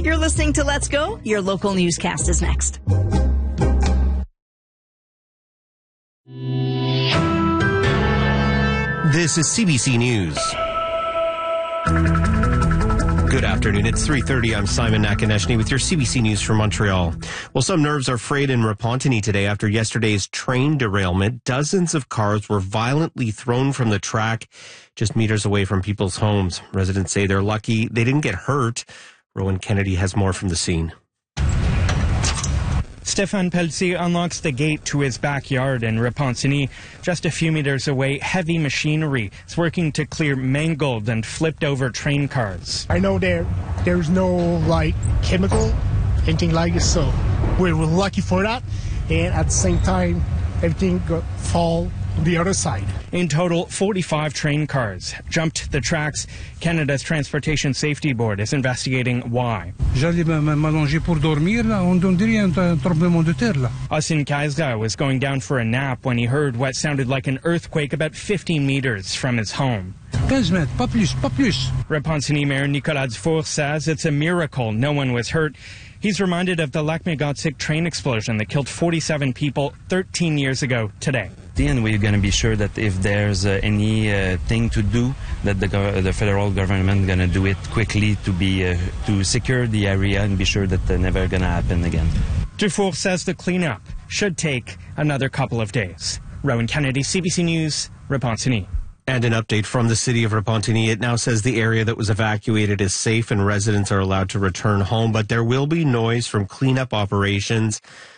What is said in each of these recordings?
You're listening to Let's Go. Your local newscast is next. This is CBC News. Good afternoon. It's 3:30. I'm Simon Nakaneshny with your CBC News from Montreal. Well, some nerves are frayed in Repentigny today after yesterday's train derailment. Dozens of cars were violently thrown from the track just meters away from people's homes. Residents say they're lucky they didn't get hurt. Rowan Kennedy has more from the scene. Stéphane Pelletier unlocks the gate to his backyard in Repentigny. Just a few meters away, heavy machinery is working to clear mangled and flipped over train cars. I know there's no chemical, anything like this, so we're lucky for that. And at the same time, everything got fall on the other side. In total, 45 train cars jumped the tracks. Canada's Transportation Safety Board is investigating why. J'allais m'allonger pour dormir, là, on dirait un tremblement de terre, là. Asin Kaisga was going down for a nap when he heard what sounded like an earthquake about 15 meters from his home. 15 mètres, pas plus. Repentigny Mayor Nicolas Dufour says it's a miracle no one was hurt. He's reminded of the Lac-Mégantic train explosion that killed 47 people 13 years ago today. And we're going to be sure that if there's any thing to do, that the federal government is going to do it quickly to secure the area and be sure that never going to happen again. Dufour says the cleanup should take another couple of days. Rowan Kennedy, CBC News, Repentigny. And an update from the city of Repentigny. It now says the area that was evacuated is safe and residents are allowed to return home, but there will be noise from cleanup operations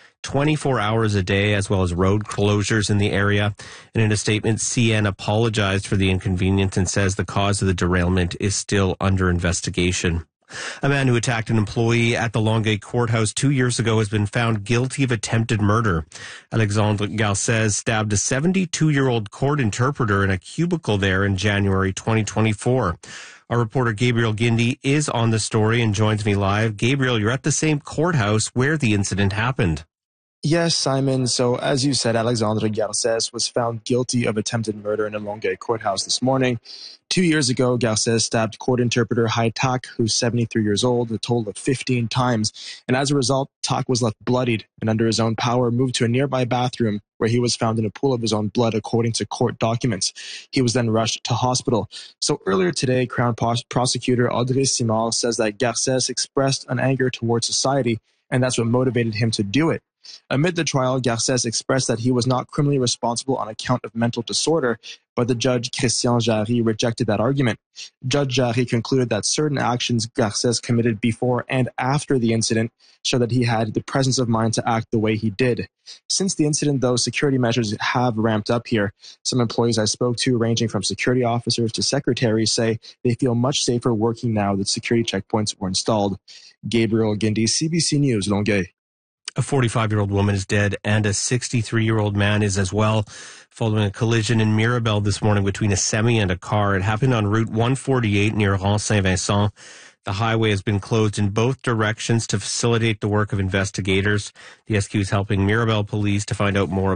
24 hours a day, as well as road closures in the area. And in a statement, CN apologized for the inconvenience and says the cause of the derailment is still under investigation. A man who attacked an employee at the Longueuil courthouse 2 years ago has been found guilty of attempted murder. Alexandre Garcez stabbed a 72-year-old court interpreter in a cubicle there in January 2024. Our reporter Gabriel Guindy is on the story and joins me live. Gabriel, you're at the same courthouse where the incident happened. Yes, Simon. So as you said, Alexandre Garcez was found guilty of attempted murder in a Longueuil courthouse this morning. 2 years ago, Garcez stabbed court interpreter Hai Tak, who's 73 years old, a total of 15 times. And as a result, Tak was left bloodied and under his own power moved to a nearby bathroom where he was found in a pool of his own blood, according to court documents. He was then rushed to hospital. So earlier today, Crown Prosecutor Audrey Simard says that Garcez expressed an anger towards society, and that's what motivated him to do it. Amid the trial, Garcez expressed that he was not criminally responsible on account of mental disorder, but the judge Christian Jarry rejected that argument. Judge Jarry concluded that certain actions Garcez committed before and after the incident show that he had the presence of mind to act the way he did. Since the incident, though, security measures have ramped up here. Some employees I spoke to, ranging from security officers to secretaries, say they feel much safer working now that security checkpoints were installed. Gabriel Guindy, CBC News, Longueuil. A 45-year-old woman is dead and a 63-year-old man is as well, following a collision in Mirabel this morning between a semi and a car. It happened on Route 148 near Rond Saint-Vincent. The highway has been closed in both directions to facilitate the work of investigators. The SQ is helping Mirabel police to find out more